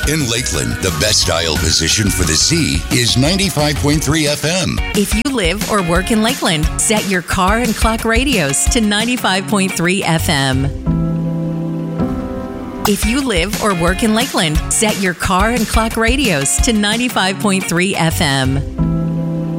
In Lakeland, the best dial position for the Z is 95.3 FM. If you live or work in Lakeland, set your car and clock radios to 95.3 FM. If you live or work in Lakeland, set your car and clock radios to 95.3 FM.